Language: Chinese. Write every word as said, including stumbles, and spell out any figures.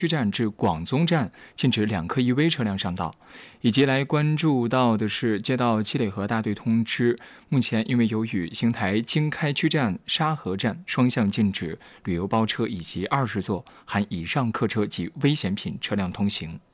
区站至广宗站禁止两客一 V 车辆上道，以及来关注到的是，接到七里河大队通知，目前因为由于邢台经开区站、沙河站双向禁止旅游包车以及二十座含以上客车及危险品车辆通行。